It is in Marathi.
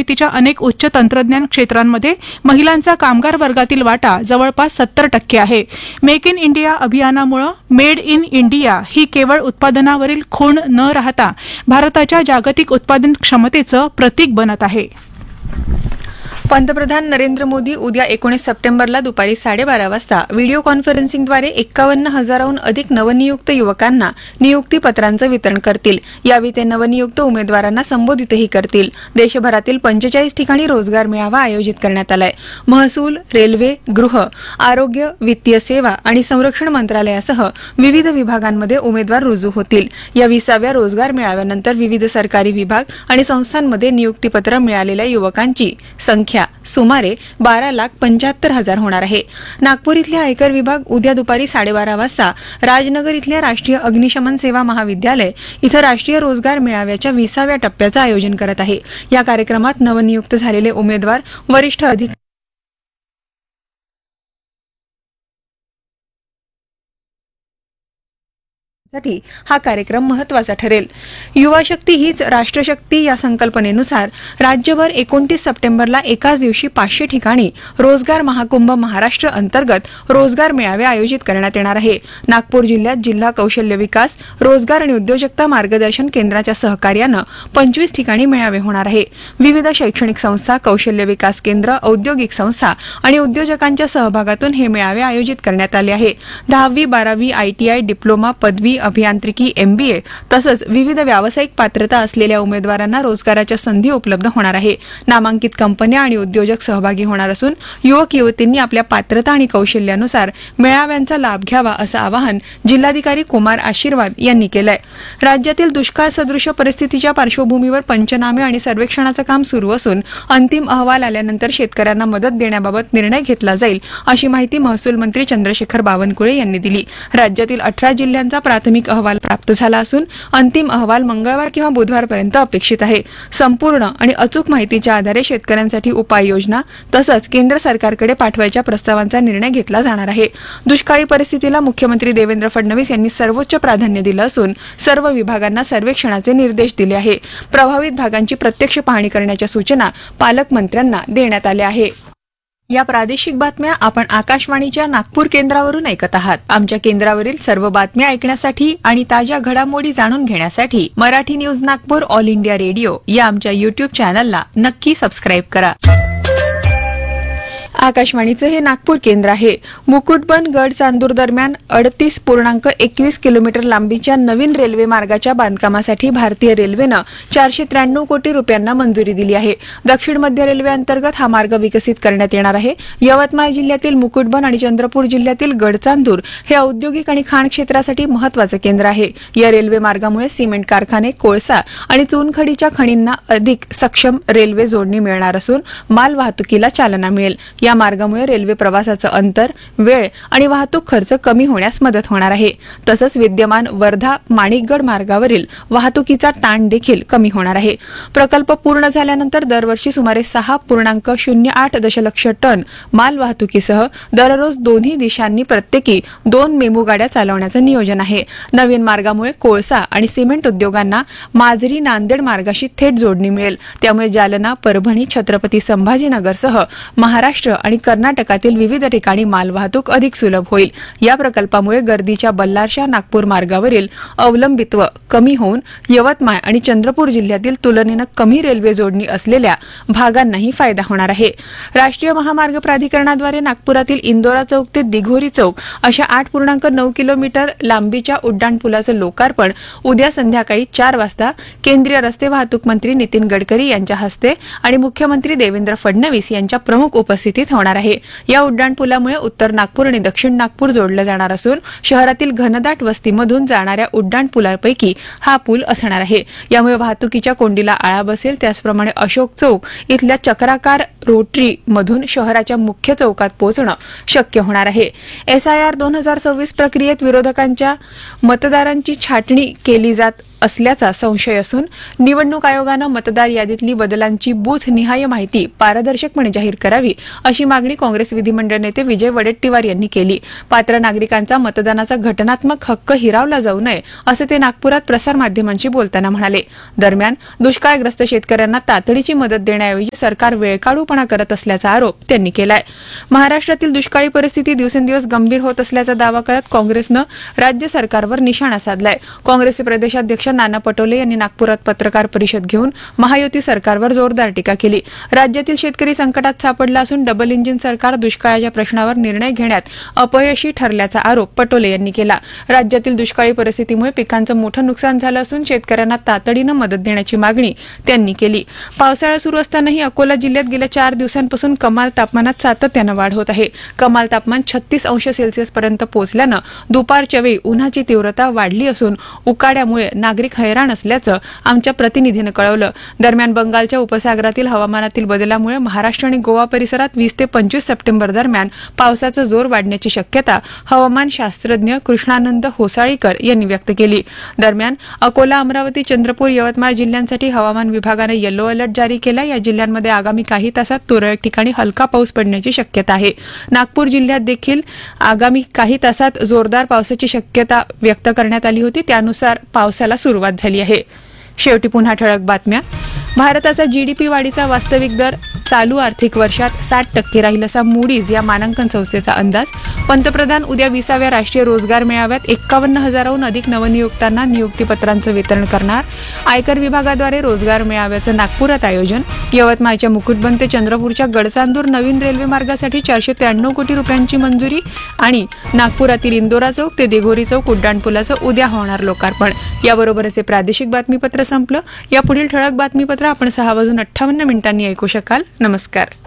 अभियांत्रिकीच्या अनेक उच्च तंत्रज्ञान क्षेत्रांमध्ये महिलांचा कामगार वर्गातील वाटा जवळपास 70% आहे. मेक इन इंडिया अभियानामुळे मेड इन इंडिया ही केवळ उत्पादनावरील खूण न राहता भारताच्या जागतिक उत्पादन क्षमतेचं प्रतीक बनत आहे. पंतप्रधान नरेंद्र मोदी उद्या 19 सप्टेंबरला दुपारी 12:30 वाजता व्हिडिओ कॉन्फरन्सिंगद्वारे 51,000हून अधिक नवनियुक्त युवकांना नियुक्तीपत्रांचं वितरण करतील. यावेळी ते नवनियुक्त उमेदवारांना संबोधितही करतील. देशभरातील 45 ठिकाणी रोजगार मेळावा आयोजित करण्यात आलाय. महसूल, रेल्वे, गृह, आरोग्य, वित्तीय सेवा आणि संरक्षण मंत्रालयासह विविध विभागांमध्ये उमेदवार रुजू होतील. या 20व्या रोजगार मेळाव्यानंतर विविध सरकारी विभाग आणि संस्थांमध्ये नियुक्तीपत्र मिळालेल्या युवकांची संख्या सुमारे 12,75,000 होणार आहे. नागपूर इथल्या आयकर विभाग उद्या दुपारी 12:30 वाजता राजनगर इथल्या राष्ट्रीय अग्निशमन सेवा महाविद्यालय इथं राष्ट्रीय रोजगार मेळाव्याच्या 20व्या टप्प्याचं आयोजन करत आहे. या कार्यक्रमात नवनियुक्त झालेले उमेदवार, वरिष्ठ अधिकारी साठी हा कार्यक्रम महत्त्वाचा ठरेल. युवा शक्ती हीच राष्ट्रशक्ती या संकल्पनेनुसार राज्यभर 29 सप्टेंबरला एकाच दिवशी 500 ठिकाणी रोजगार महाकुंभ महाराष्ट्र अंतर्गत रोजगार मेळावे आयोजित करण्यात येणार आहे. नागपूर जिल्ह्यात जिल्हा कौशल्य विकास, रोजगार आणि उद्योजकता मार्गदर्शन केंद्राच्या सहकार्यानं 25 ठिकाणी मेळावे होणार आहे. विविध शैक्षणिक संस्था, कौशल्य विकास केंद्र, औद्योगिक संस्था आणि उद्योजकांच्या सहभागातून हे मेळावे आयोजित करण्यात आले आहे. 10वी, 12वी, ITI, डिप्लोमा, पदवी, अभियांत्रिकी, MBA तसंच विविध व्यावसायिक पात्रता असलेल्या उमेदवारांना रोजगाराच्या संधी उपलब्ध होणार आहे. नामांकित कंपन्या आणि उद्योजक सहभागी होणार असून युवक युवतींनी आपल्या पात्रता आणि कौशल्यानुसार मेळाव्यांचा लाभ घ्यावा असं आवाहन जिल्हाधिकारी कुमार आशीर्वाद यांनी केलंय. राज्यातील दुष्काळ सदृश परिस्थितीच्या पार्श्वभूमीवर पंचनामे आणि सर्वेक्षणाचं काम सुरू असून अंतिम अहवाल आल्यानंतर शेतकऱ्यांना मदत देण्याबाबत निर्णय घेतला जाईल अशी माहिती महसूल मंत्री चंद्रशेखर बावनकुळे यांनी दिली. राज्यातील 18 जिल्ह्यांचा प्राथमिक अहवाल प्राप्त झाला असून अंतिम अहवाल मंगळवार किंवा बुधवारपर्यंत अपेक्षित आहे. संपूर्ण आणि अचूक माहितीच्या आधारे शेतकऱ्यांसाठी उपाययोजना तसंच केंद्र सरकारकडे पाठवायच्या प्रस्तावांचा निर्णय घेतला जाणार आहे. दुष्काळी परिस्थितीला मुख्यमंत्री देवेंद्र फडणवीस यांनी सर्वोच्च प्राधान्य दिलं असून सर्व विभागांना सर्वेक्षणाचे निर्देश दिले आहे. प्रभावित भागांची प्रत्यक्ष पाहणी करण्याच्या सूचना पालकमंत्र्यांना देण्यात आल्या आहेत. या प्रादेशिक बातम्या आपण आकाशवाणीच्या नागपूर केंद्रावरून ऐकत आहात. आमच्या केंद्रावरील सर्व बातम्या ऐकण्यासाठी आणि ताज्या घडामोडी जाणून घेण्यासाठी Marathi news Nagpur all India radio या आमच्या YouTube चॅनलला नक्की सबस्क्राईब करा. आकाशवाणीचं हे नागपूर केंद्र आहे. मुकुटबन गड चांदूर दरम्यान 38.21 किलोमीटर लांबीच्या नवीन रेल्वे मार्गाच्या बांधकामासाठी भारतीय रेल्वेनं 493 कोटी रुपयांना मंजुरी दिली आहे. दक्षिण मध्य रेल्वे अंतर्गत हा मार्ग विकसित करण्यात येणार आहे. यवतमाळ जिल्ह्यातील मुकुटबन आणि चंद्रपूर जिल्ह्यातील गडचांदूर हे औद्योगिक आणि खाण क्षेत्रासाठी महत्त्वाचं केंद्र आहे. या रेल्वे मार्गामुळे सिमेंट कारखाने, कोळसा आणि चुनखडीच्या खणींना अधिक सक्षम रेल्वे जोडणी मिळणार असून माल वाहतुकीला चालना मिळेल. या मार्गामुळे रेल्वे प्रवासाचं अंतर, वेळ आणि वाहतूक खर्च कमी होण्यास मदत होणार आहे. तसंच विद्यमान वर्धा माणिकगड मार्गावरील वाहतुकीचा ताण देखील कमी होणार आहे. प्रकल्प पूर्ण झाल्यानंतर दरवर्षी सुमारे 6.08 दशलक्ष टन माल वाहतुकीसह दररोज दोन्ही दिशांनी प्रत्येकी 2 मेमू गाड्या चालवण्याचं नियोजन आहे. नवीन मार्गामुळे कोळसा आणि सिमेंट उद्योगांना माजरी नांदेड मार्गाशी थेट जोडणी मिळेल. त्यामुळे जालना, परभणी, छत्रपती संभाजीनगरसह महाराष्ट्र आणि कर्नाटकातील विविध ठिकाणी मालवाहतूक अधिक सुलभ होईल. या प्रकल्पामुळे गर्दीच्या बल्लारशा नागपूर मार्गावरील अवलंबित्व कमी होऊन यवतमाळ आणि चंद्रपूर जिल्ह्यातील तुलनेनं कमी रेल्वे जोडणी असलेल्या भागांनाही फायदा होणार आहे. राष्ट्रीय महामार्ग प्राधिकरणाद्वारे नागपुरातील इंदोरा चौक ते दिघोरी चौक अशा 8.9 किलोमीटर लांबीच्या उड्डाणपुलाचं लोकार्पण उद्या संध्याकाळी 4 वाजता केंद्रीय रस्ते वाहतूक मंत्री नितीन गडकरी यांच्या हस्ते आणि मुख्यमंत्री देवेंद्र फडणवीस यांच्या प्रमुख उपस्थितीत होणार आहे. या उड्डाणपुलामुळे उत्तर नागपूर आणि दक्षिण नागपूर जोडलं जाणार असून शहरातील घनदाट वस्तीमधून जाणाऱ्या उड्डाणपुलांपैकी हा पूल असणार आहे. यामुळे वाहतुकीच्या कोंडीला आळा बसेल. त्याचप्रमाणे अशोक चौक इथल्या चक्राकार रोटरी मधून शहराच्या मुख्य चौकात पोहोचणं शक्य होणार आहे. SIR 2026 प्रक्रियेत विरोधकांच्या मतदारांची छाटणी केली जात असल्याचा संशय असून निवडणूक आयोगानं मतदार यादीतली बदलांची बूथनिहाय माहिती पारदर्शकपणे जाहीर करावी अशी मागणी काँग्रेस विधिमंडळ नेते विजय वडेट्टीवार यांनी केली. पात्र नागरिकांचा मतदानाचा घटनात्मक हक्क हिरावला जाऊ नये असं ते नागपुरात प्रसारमाध्यमांशी बोलताना म्हणाले. दरम्यान दुष्काळग्रस्त शेतकऱ्यांना तातडीची मदत देण्याऐवजी सरकार वेळकाढूपणा करत असल्याचा आरोप त्यांनी केलाय. महाराष्ट्रातील दुष्काळी परिस्थिती दिवसेंदिवस गंभीर होत असल्याचा दावा करत काँग्रेसनं राज्य सरकारवर निशाणा साधलाय. काँग्रेसचे प्रदेशाध्यक्ष नाना पटोले यांनी नागपुरात पत्रकार परिषद घेऊन महायुती सरकारवर जोरदार टीका केली. राज्यातील शेतकरी संकटात सापडला असून डबल इंजिन सरकार दुष्काळाच्या प्रश्नावर निर्णय घेण्यात अपयशी ठरल्याचा आरोप पटोले यांनी केला. राज्यातील दुष्काळी परिस्थितीमुळे पिकांचं मोठं नुकसान झालं असून शेतकऱ्यांना तातडीनं मदत देण्याची मागणी त्यांनी केली. पावसाळा सुरू असतानाही अकोला जिल्ह्यात गेल्या 4 दिवसांपासून कमाल तापमानात सातत्यानं वाढ होत आहे. कमाल तापमान 36 अंश सेल्सिअस पर्यंत पोहोचल्यानं दुपारच्या वेळी उन्हाची तीव्रता वाढली असून उकाड्यामुळे नागरिक हैराण असल्याचं आमच्या प्रतिनिधीनं कळवलं. दरम्यान बंगालच्या उपसागरातील हवामानातील बदलामुळे महाराष्ट्र आणि गोवा परिसरात 20 ते 25 सप्टेंबर दरम्यान पावसाचा जोर वाढण्याची शक्यता हवामान शास्त्रज्ञ कृष्णानंद होसाळीकर यांनी व्यक्त केली. दरम्यान अकोला, अमरावती, चंद्रपूर, यवतमाळ जिल्ह्यांसाठी हवामान विभागानं येलो अलर्ट जारी केला. या जिल्ह्यांमध्ये आगामी काही तासात तुरळक ठिकाणी हलका पाऊस पडण्याची शक्यता आहे. नागपूर जिल्ह्यात देखील आगामी काही तासात जोरदार पावसाची शक्यता व्यक्त करण्यात आली होती. त्यानुसार पावसाला सुरुवात झाली आहे. शेवटी पुन्हा ठळक बातम्या. भारताचा जीडीपी वाढीचा वास्तविक दर चालू आर्थिक वर्षात 60% राहील असा मूडीज या मानांकन संस्थेचा अंदाज. पंतप्रधान उद्या 20व्या राष्ट्रीय रोजगार मेळाव्यात 51,000हून अधिक नवनियुक्तांना नियुक्तीपत्रांचं वितरण करणार. आयकर विभागाद्वारे रोजगार मेळाव्याचं नागपुरात आयोजन. यवतमाळच्या मुकुटबन ते चंद्रपूरच्या गडचांदूर नवीन रेल्वे मार्गासाठी 493 कोटी रुपयांची मंजुरी. आणि नागपुरातील इंदोरा चौक ते दिघोरी चौक उड्डाणपुलाचं उद्या होणार लोकार्पण. याबरोबरच हे प्रादेशिक बातमीपत्र संपलं. यापुढील ठळक बातमीपत्र आपण 6:58 ऐकू शकाल. नमस्कार.